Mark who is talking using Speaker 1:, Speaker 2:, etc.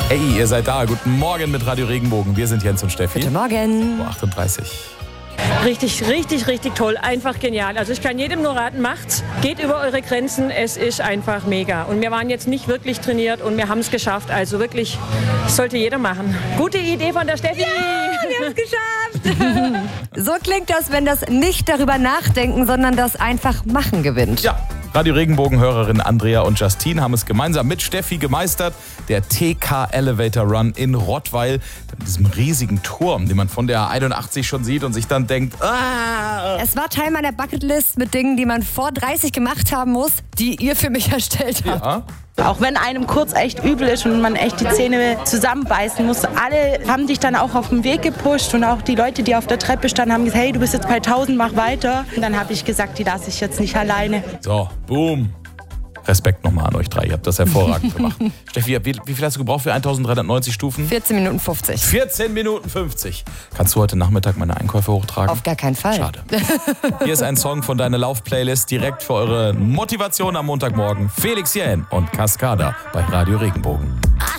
Speaker 1: Hey, ihr seid da. Guten Morgen mit Radio Regenbogen. Wir sind Jens und Steffi.
Speaker 2: Guten Morgen.
Speaker 1: 38.
Speaker 3: Richtig toll. Einfach genial. Also ich kann jedem nur raten, macht's. Geht über eure Grenzen. Es ist einfach mega. Und wir waren jetzt nicht wirklich trainiert und wir haben es geschafft. Also wirklich, sollte jeder machen. Gute Idee von der Steffi.
Speaker 2: Ja, wir haben es geschafft. So klingt das, wenn das nicht darüber nachdenken, sondern das einfach machen gewinnt.
Speaker 1: Ja, Radio Regenbogen-Hörerinnen Andrea und Justine haben es gemeinsam mit Steffi gemeistert. Der TK Elevator Run in Rottweil. Mit diesem riesigen Turm, den man von der 81 schon sieht und sich dann denkt,
Speaker 2: Es war Teil meiner Bucketlist mit Dingen, die man vor 30 gemacht haben muss, die ihr für mich erstellt habt.
Speaker 1: ja.
Speaker 4: Auch wenn einem kurz echt übel ist und man echt die Zähne zusammenbeißen muss, alle haben dich dann auch auf den Weg gepusht und auch die Leute, die auf der Treppe standen, haben gesagt, hey, du bist jetzt bei 1000, mach weiter. Und dann habe ich gesagt, die lasse ich jetzt nicht alleine.
Speaker 1: So, boom. Respekt nochmal an euch drei, ihr habt das hervorragend gemacht. Steffi, wie viel hast du gebraucht für 1390 Stufen?
Speaker 2: 14 Minuten 50.
Speaker 1: 14 Minuten 50. Kannst du heute Nachmittag meine Einkäufe hochtragen?
Speaker 2: Auf gar keinen Fall.
Speaker 1: Schade. Hier ist ein Song von deiner Lauf-Playlist direkt für eure Motivation am Montagmorgen. Felix Jähn und Cascada bei Radio Regenbogen.